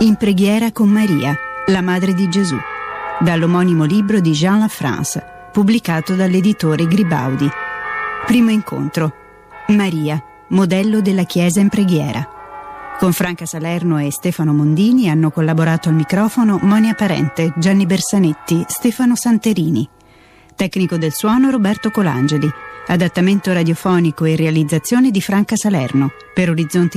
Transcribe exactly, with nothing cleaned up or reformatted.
In preghiera con Maria, la madre di Gesù, dall'omonimo libro di Jean Lafrance, pubblicato dall'editore Gribaudi. Primo incontro. Maria, modello della Chiesa in preghiera. Con Franca Salerno e Stefano Mondini hanno collaborato al microfono Monia Parente, Gianni Bersanetti, Stefano Santerini. Tecnico del suono Roberto Colangeli. Adattamento radiofonico e realizzazione di Franca Salerno. Per Orizzonti